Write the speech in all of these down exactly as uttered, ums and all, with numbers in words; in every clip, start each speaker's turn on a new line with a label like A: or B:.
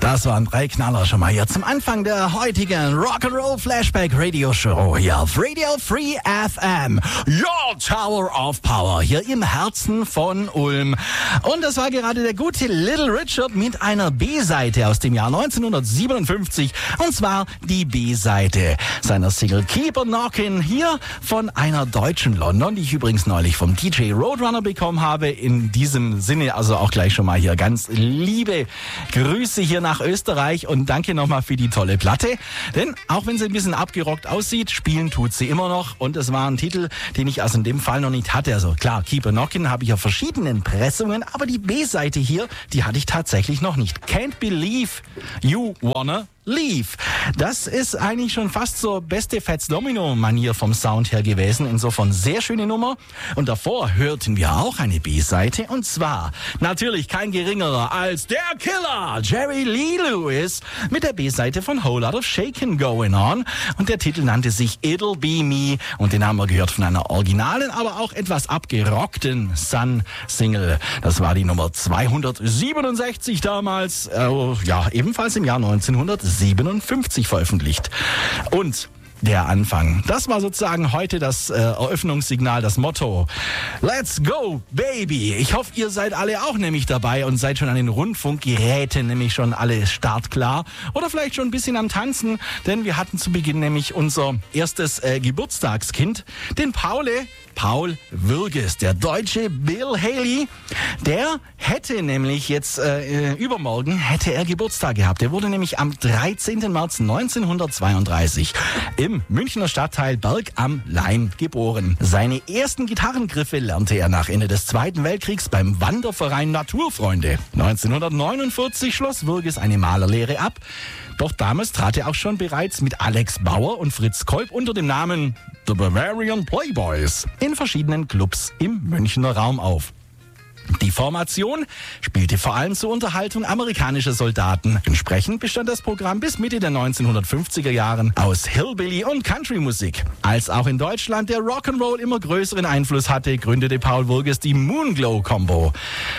A: Das waren drei Knaller schon mal hier zum Anfang der heutigen Rock'n'Roll Flashback Radio Show hier auf Radio Free F M. Your Tower of Power hier im Herzen von Ulm. Und das war gerade der gute Little Richard mit einer B-Seite aus dem Jahr neunzehnhundertsiebenundfünfzig. Und zwar die B-Seite seiner Single Keep a Knockin' hier von einer deutschen London, die ich übrigens neulich vom D J Roadrunner bekommen habe. In diesem Sinne also auch gleich schon mal hier ganz liebe Grüße hier nach Österreich und danke nochmal für die tolle Platte. Denn auch wenn sie ein bisschen abgerockt aussieht, spielen tut sie immer noch. Und es war ein Titel, den ich also in dem Fall noch nicht hatte. Also klar, Keep a Knockin' habe ich auf verschiedenen Pressungen, aber die B-Seite hier, die hatte ich tatsächlich noch nicht. Can't Believe You Wanna Leave. Das ist eigentlich schon fast so beste Fats Domino-Manier vom Sound her gewesen. Insofern sehr schöne Nummer. Und davor hörten wir auch eine B-Seite. Und zwar natürlich kein geringerer als der Killer, Jerry Lee Lewis, mit der B-Seite von Whole Lot of Shakin' Going On. Und der Titel nannte sich It'll Be Me. Und den haben wir gehört von einer originalen, aber auch etwas abgerockten Sun-Single. Das war die Nummer zweihundertsiebenundsechzig damals. Äh, ja, ebenfalls im Jahr neunzehnhundertsiebenundfünfzig veröffentlicht. Und der Anfang. Das war sozusagen heute das äh, Eröffnungssignal, das Motto. Let's go, baby! Ich hoffe, ihr seid alle auch nämlich dabei und seid schon an den Rundfunkgeräten nämlich schon alle startklar. Oder vielleicht schon ein bisschen am Tanzen, denn wir hatten zu Beginn nämlich unser erstes äh, Geburtstagskind, den Paule. Paul Würges, der deutsche Bill Haley, der hätte nämlich jetzt äh, übermorgen hätte er Geburtstag gehabt. Er wurde nämlich am dreizehnten März neunzehnhundertzweiunddreißig im Münchner Stadtteil Berg am Laim geboren. Seine ersten Gitarrengriffe lernte er nach Ende des Zweiten Weltkriegs beim Wanderverein Naturfreunde. neunzehnhundertneunundvierzig schloss Würges eine Malerlehre ab. Doch damals trat er auch schon bereits mit Alex Bauer und Fritz Kolb unter dem Namen The Bavarian Playboys in verschiedenen Clubs im Münchner Raum auf. Die Formation spielte vor allem zur Unterhaltung amerikanischer Soldaten. Entsprechend bestand das Programm bis Mitte der neunzehnhundertfünfziger Jahren aus Hillbilly- und Country-Musik. Als auch in Deutschland der Rock'n'Roll immer größeren Einfluss hatte, gründete Paul Würges die Moonglow-Combo,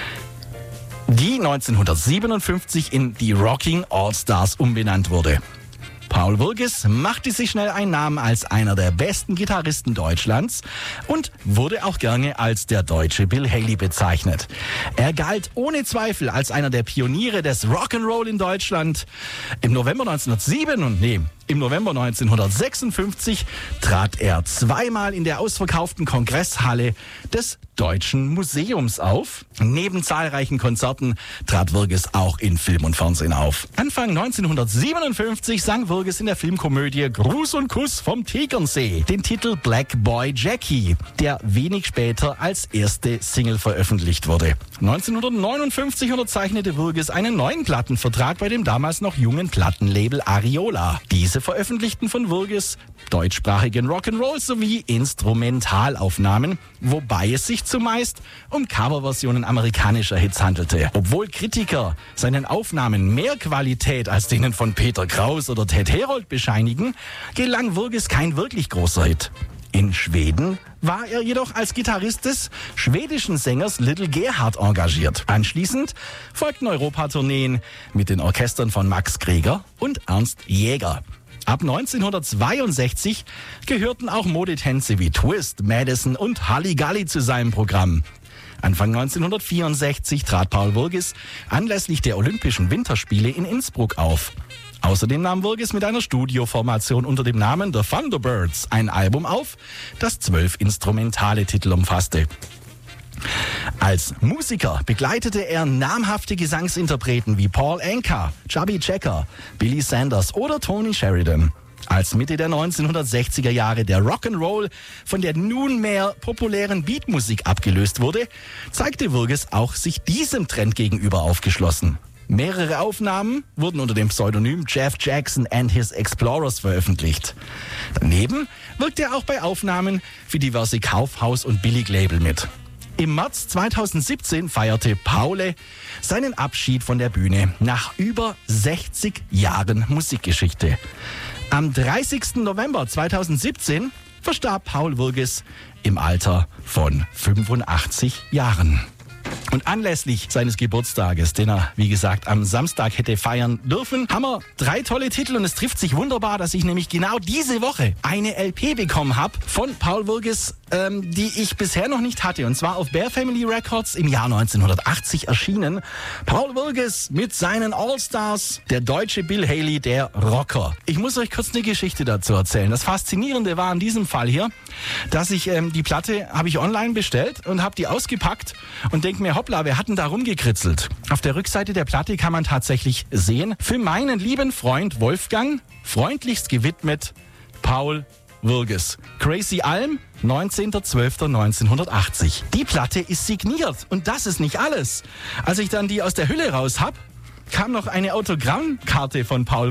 A: die neunzehnhundertsiebenundfünfzig in die Rocking All-Stars umbenannt wurde. Paul Würges machte sich schnell einen Namen als einer der besten Gitarristen Deutschlands und wurde auch gerne als der deutsche Bill Haley bezeichnet. Er galt ohne Zweifel als einer der Pioniere des Rock'n'Roll in Deutschland. Im November neunzehnhundertsieben und nee, im November neunzehnhundertsechsundfünfzig trat er zweimal in der ausverkauften Kongresshalle des Deutschen Museums auf. Neben zahlreichen Konzerten trat Würges auch in Film und Fernsehen auf. Anfang neunzehnhundertsiebenundfünfzig sang Würges in der Filmkomödie Gruß und Kuss vom Tegernsee den Titel Black Boy Jackie, der wenig später als erste Single veröffentlicht wurde. neunzehnhundertneunundfünfzig unterzeichnete Würges einen neuen Plattenvertrag bei dem damals noch jungen Plattenlabel Ariola. Diese veröffentlichten von Würges deutschsprachigen Rock'n'Roll sowie Instrumentalaufnahmen, wobei es sich zumeist um Coverversionen amerikanischer Hits handelte. Obwohl Kritiker seinen Aufnahmen mehr Qualität als denen von Peter Kraus oder Ted Herold bescheinigen, gelang Würges kein wirklich großer Hit. In Schweden war er jedoch als Gitarrist des schwedischen Sängers Little Gerhard engagiert. Anschließend folgten Europatourneen mit den Orchestern von Max Greger und Ernst Jäger. Ab neunzehnhundertzweiundsechzig gehörten auch Modetänze wie Twist, Madison und Halligalli zu seinem Programm. Anfang neunzehnhundertvierundsechzig trat Paul Würges anlässlich der Olympischen Winterspiele in Innsbruck auf. Außerdem nahm Würges mit einer Studioformation unter dem Namen The Thunderbirds ein Album auf, das zwölf instrumentale Titel umfasste. Als Musiker begleitete er namhafte Gesangsinterpreten wie Paul Anka, Chubby Checker, Billy Sanders oder Tony Sheridan. Als Mitte der neunzehnhundertsechziger Jahre der Rock'n'Roll von der nunmehr populären Beatmusik abgelöst wurde, zeigte Würges auch sich diesem Trend gegenüber aufgeschlossen. Mehrere Aufnahmen wurden unter dem Pseudonym Jeff Jackson and His Explorers veröffentlicht. Daneben wirkte er auch bei Aufnahmen für diverse Kaufhaus- und Billiglabel mit. Im März zweitausendsiebzehn feierte Paule seinen Abschied von der Bühne nach über sechzig Jahren Musikgeschichte. Am dreißigsten November zweitausendsiebzehn verstarb Paul Würges im Alter von fünfundachtzig Jahren. Und anlässlich seines Geburtstages, den er, wie gesagt, am Samstag hätte feiern dürfen, haben wir drei tolle Titel und es trifft sich wunderbar, dass ich nämlich genau diese Woche eine L P bekommen habe von Paul Vürges, ähm, die ich bisher noch nicht hatte. Und zwar auf Bear Family Records im Jahr neunzehnhundertachtzig erschienen. Paul Vürges mit seinen All-Stars, der deutsche Bill Haley, der Rocker. Ich muss euch kurz eine Geschichte dazu erzählen. Das Faszinierende war in diesem Fall hier, dass ich ähm, die Platte habe ich online bestellt und habe die ausgepackt und denke mir, hoppla, wer hat denn da rumgekritzelt? Auf der Rückseite der Platte kann man tatsächlich sehen, für meinen lieben Freund Wolfgang, freundlichst gewidmet, Paul Vürges. Crazy Alm, neunzehnter zwölfter neunzehnhundertachtzig. Die Platte ist signiert und das ist nicht alles. Als ich dann die aus der Hülle raus hab, kam noch eine Autogrammkarte von Paul